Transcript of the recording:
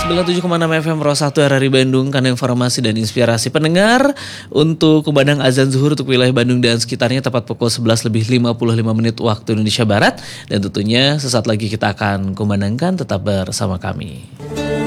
97,6 FM Pro 1 RRI Bandung, karena informasi dan inspirasi pendengar. Untuk kumandang azan zuhur untuk wilayah Bandung dan sekitarnya tepat pukul 11 lebih 55 menit waktu Indonesia Barat. Dan tentunya sesaat lagi kita akan kumandangkan, tetap bersama kami.